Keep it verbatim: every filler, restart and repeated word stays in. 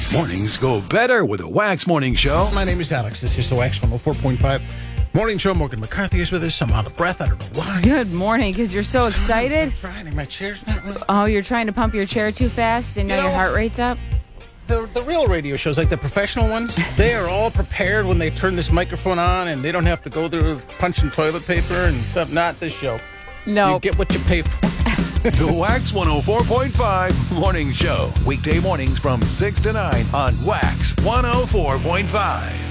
Mornings go better with a Wax Morning Show. My name is Alex. This is the Wax one oh four point five Morning Show. Morgan McCarthy is with us. I'm out of breath. I don't know why. Good morning, because you're so excited. I'm trying. My chair's not right. Oh, you're trying to pump your chair too fast, and now You know, your heart rate's up? The, the real radio shows, like the professional ones, they are all prepared when they turn this microphone on, and they don't have to go through punching toilet paper and stuff. Not this show. No. You get what you pay for. The Wax one oh four point five Morning Show. Weekday mornings from six to nine on Wax one oh four point five.